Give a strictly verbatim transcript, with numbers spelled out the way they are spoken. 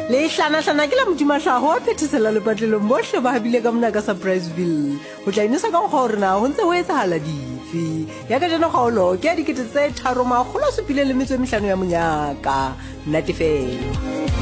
le hlana-hlana ke la modimatlhago a phethesela lepatlelong bohle ba habile ka mona ka surpriseville go tla inosa ka mokgwa gore na go ntse go etsagala dife ya ka jana kgaolo ke ya dikete tse tharo magolo a supile le metso e mehlano ya monyaka nnate fela